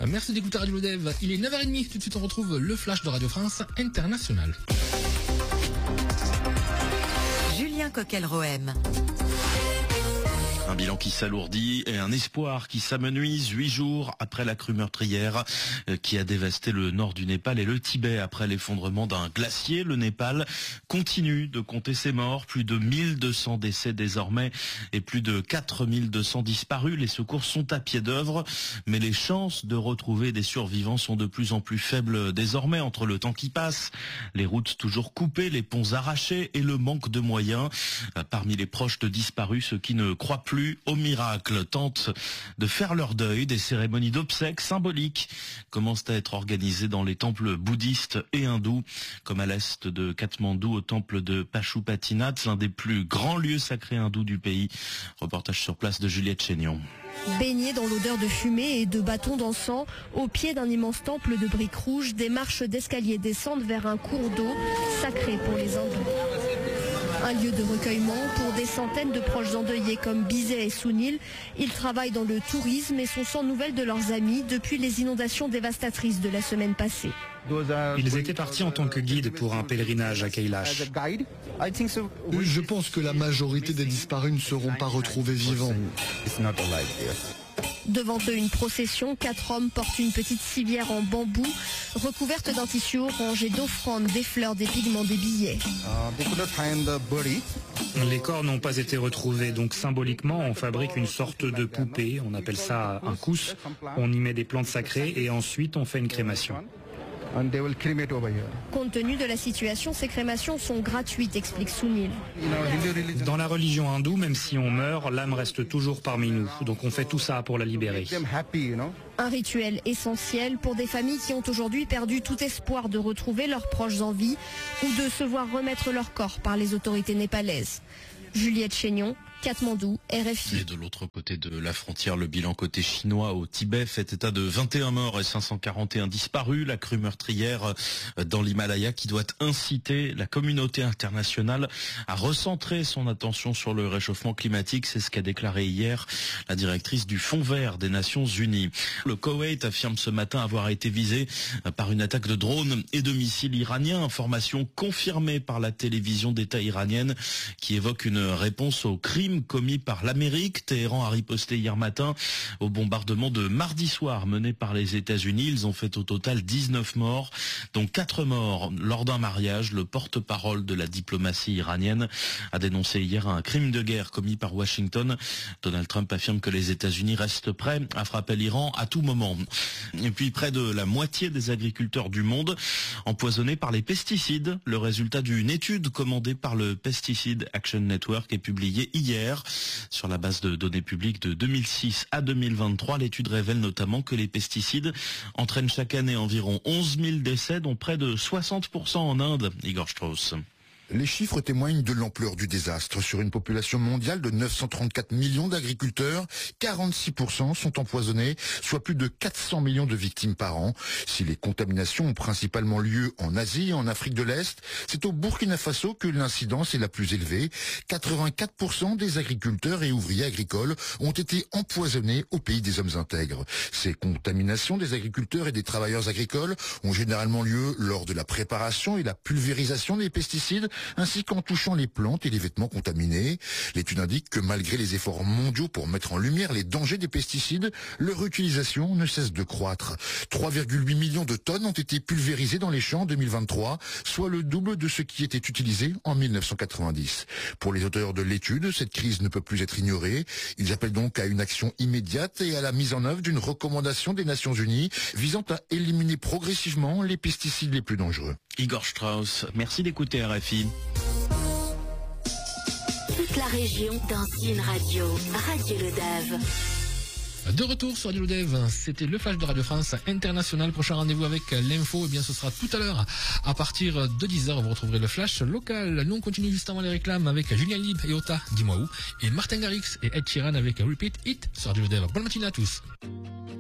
Merci d'écouter Radio Lodev. Il est 9h30. Tout de suite, on retrouve le flash de Radio France International. Julien Coquel-Rohem. Un bilan qui s'alourdit et un espoir qui s'amenuise 8 jours après la crue meurtrière qui a dévasté le nord du Népal et le Tibet. Après l'effondrement d'un glacier, le Népal continue de compter ses morts. Plus de 1200 décès désormais et plus de 4200 disparus. Les secours sont à pied d'œuvre, mais les chances de retrouver des survivants sont de plus en plus faibles désormais entre le temps qui passe, les routes toujours coupées, les ponts arrachés et le manque de moyens. Parmi les proches de disparus, ceux qui ne croient plus au miracle tentent de faire leur deuil. Des cérémonies d'obsèques symboliques commencent à être organisées dans les temples bouddhistes et hindous, comme à l'est de Katmandou au temple de Pashupatinath, l'un des plus grands lieux sacrés hindous du pays. Reportage sur place de Juliette Chénion. Baignés dans l'odeur de fumée et de bâtons d'encens, au pied d'un immense temple de briques rouges, des marches d'escalier descendent vers un cours d'eau sacré pour les hindous. Un lieu de recueillement pour des centaines de proches endeuillés comme Bizet et Sunil. Ils travaillent dans le tourisme et sont sans nouvelles de leurs amis depuis les inondations dévastatrices de la semaine passée. Ils étaient partis en tant que guides pour un pèlerinage à Kailash. Je pense que la majorité des disparus ne seront pas retrouvés vivants. Devant eux, une procession. 4 hommes portent une petite civière en bambou, recouverte d'un tissu orange et d'offrandes, des fleurs, des pigments, des billets. Les corps n'ont pas été retrouvés, donc symboliquement, on fabrique une sorte de poupée, on appelle ça un kous. On y met des plantes sacrées et ensuite on fait une crémation. Compte tenu de la situation, ces crémations sont gratuites, explique Sunil. Dans la religion hindoue, même si on meurt, l'âme reste toujours parmi nous. Donc on fait tout ça pour la libérer. Un rituel essentiel pour des familles qui ont aujourd'hui perdu tout espoir de retrouver leurs proches en vie ou de se voir remettre leur corps par les autorités népalaises. Juliette Chénion, Katmandou, RFI. Et de l'autre côté de la frontière, le bilan côté chinois au Tibet fait état de 21 morts et 541 disparus. La crue meurtrière dans l'Himalaya qui doit inciter la communauté internationale à recentrer son attention sur le réchauffement climatique. C'est ce qu'a déclaré hier la directrice du Fonds vert des Nations Unies. Le Koweït affirme ce matin avoir été visé par une attaque de drones et de missiles iraniens. Information confirmée par la télévision d'État iranienne qui évoque une réponse au crime commis par l'Amérique. Téhéran a riposté hier matin au bombardement de mardi soir mené par les États-Unis. Ils ont fait au total 19 morts, dont 4 morts lors d'un mariage. Le porte-parole de la diplomatie iranienne a dénoncé hier un crime de guerre commis par Washington. Donald Trump affirme que les États-Unis restent prêts à frapper l'Iran à tout moment. Et puis près de la moitié des agriculteurs du monde empoisonnés par les pesticides. Le résultat d'une étude commandée par le Pesticide Action Network est publiée hier. Sur la base de données publiques de 2006 à 2023, l'étude révèle notamment que les pesticides entraînent chaque année environ 11 000 décès, dont près de 60% en Inde. Igor Strauss. Les chiffres témoignent de l'ampleur du désastre. Sur une population mondiale de 934 millions d'agriculteurs, 46% sont empoisonnés, soit plus de 400 millions de victimes par an. Si les contaminations ont principalement lieu en Asie et en Afrique de l'Est, c'est au Burkina Faso que l'incidence est la plus élevée. 84% des agriculteurs et ouvriers agricoles ont été empoisonnés au pays des hommes intègres. Ces contaminations des agriculteurs et des travailleurs agricoles ont généralement lieu lors de la préparation et la pulvérisation des pesticides, ainsi qu'en touchant les plantes et les vêtements contaminés. L'étude indique que malgré les efforts mondiaux pour mettre en lumière les dangers des pesticides, leur utilisation ne cesse de croître. 3,8 millions de tonnes ont été pulvérisées dans les champs en 2023, soit le double de ce qui était utilisé en 1990. Pour les auteurs de l'étude, cette crise ne peut plus être ignorée. Ils appellent donc à une action immédiate et à la mise en œuvre d'une recommandation des Nations Unies visant à éliminer progressivement les pesticides les plus dangereux. Igor Strauss, merci d'écouter RFI. Toute la région dans une radio. Radio Lodev. De retour sur Radio Lodev, c'était le flash de Radio France International. Prochain rendez-vous avec l'info, eh bien ce sera tout à l'heure à partir de 10h. Vous retrouverez le flash local. Nous on continue juste avant les réclames avec Julien Lib et Ota, dis-moi où, et Martin Garrix et Ed Sheeran avec Repeat It sur Radio Lodev. Bonne matinée à tous.